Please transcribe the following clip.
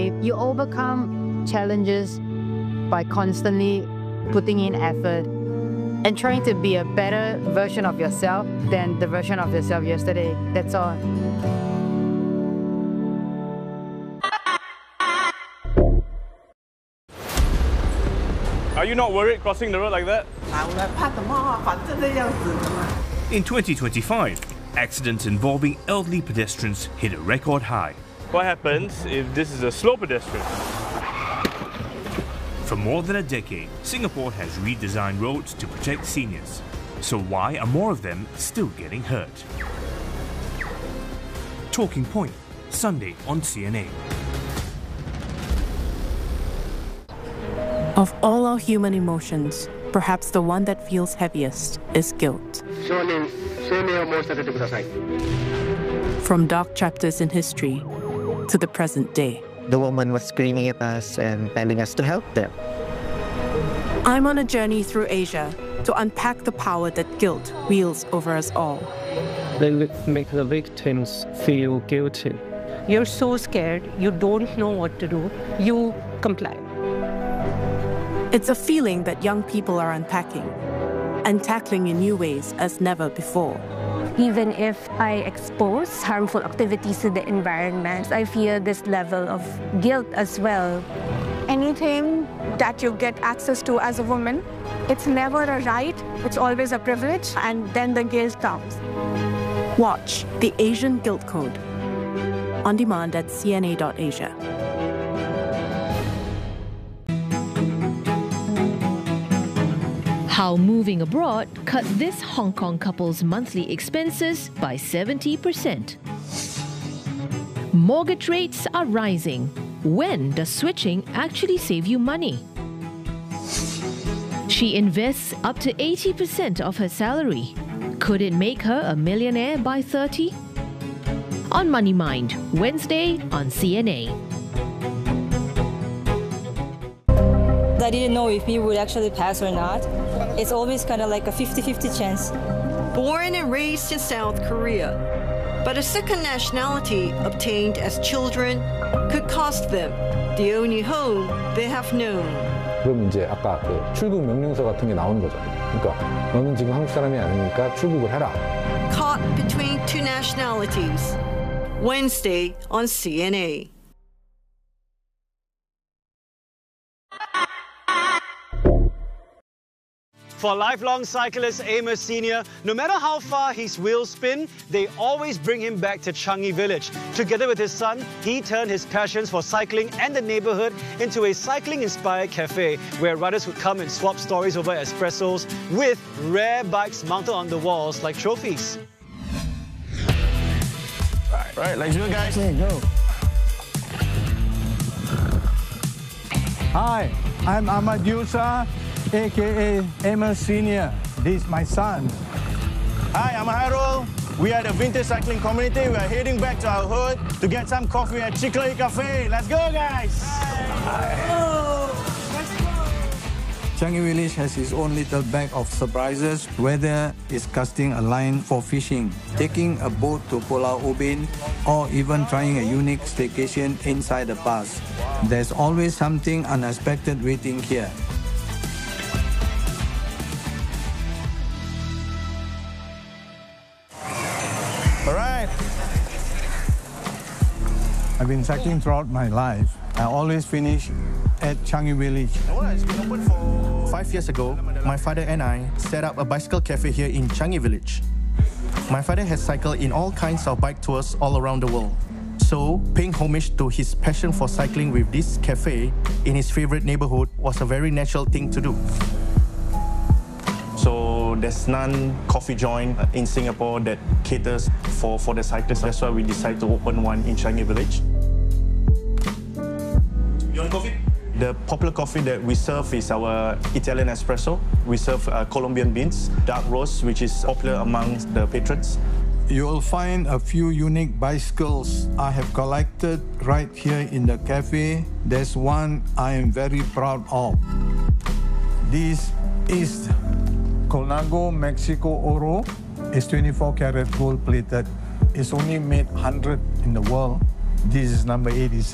You overcome challenges by constantly putting in effort and trying to be a better version of yourself than the version of yourself yesterday. That's all. Are you not worried crossing the road like that? In 2025, accidents involving elderly pedestrians hit a record high. What happens if this is a slow pedestrian? For more than a decade, Singapore has redesigned roads to protect seniors. So why are more of them still getting hurt? Talking Point, Sunday on CNA. Of all our human emotions, perhaps the one that feels heaviest is guilt. From dark chapters in history to the present day. The woman was screaming at us and telling us to help them. I'm on a journey through Asia to unpack the power that guilt wields over us all. They make the victims feel guilty. You're so scared, you don't know what to do, you comply. It's a feeling that young people are unpacking and tackling in new ways as never before. Even if I expose harmful activities to the environment, I feel this level of guilt as well. Anything that you get access to as a woman, it's never a right, it's always a privilege, and then the guilt comes. Watch The Asian Guilt Code on demand at cna.asia. How moving abroad cut this Hong Kong couple's monthly expenses by 70%. Mortgage rates are rising. When does switching actually save you money? She invests up to 80% of her salary. Could it make her a millionaire by 30? On Money Mind, Wednesday on CNA. I didn't know if he would actually pass or not. It's always kind of like a 50-50 chance. Born and raised in South Korea, but a second nationality obtained as children could cost them the only home they have known. 그럼 이제 아까 그 출국 명령서 같은 게 나오는 거죠. 그러니까 너는 지금 한국 사람이 아니니까 출국을 해라. Caught between two nationalities. Wednesday on CNA. For lifelong cyclist Amos Sr., no matter how far his wheels spin, they always bring him back to Changi Village. Together with his son, he turned his passions for cycling and the neighborhood into a cycling-inspired cafe where riders would come and swap stories over espressos with rare bikes mounted on the walls like trophies. Right, let's do it, guys. Okay, go. Hi, I'm Ahmad Yusa, a.k.a. Amos Sr. This is my son. Hi, I'm Hairul. We are the vintage cycling community. We are heading back to our hood to get some coffee at Chicley Cafe. Let's go, guys! Changi Village has its own little bag of surprises, whether it's casting a line for fishing, taking a boat to Pulau Ubin, or even trying a unique staycation inside the pass. There's always something unexpected waiting here. All right. I've been cycling throughout my life. I always finish at Changi Village. 5 years ago, my father and I set up a bicycle cafe here in Changi Village. My father has cycled in all kinds of bike tours all around the world. So, paying homage to his passion for cycling with this cafe in his favorite neighborhood was a very natural thing to do. So there's none coffee joint in Singapore that caters for the cyclists. That's why we decided to open one in Changi Village. You want coffee? The popular coffee that we serve is our Italian espresso. We serve Colombian beans, dark roast, which is popular amongst the patrons. You'll find a few unique bicycles I have collected right here in the cafe. There's one I am very proud of. This is Colnago Mexico Oro. It's 24 karat gold plated. It's only made 100 in the world. This is number 86.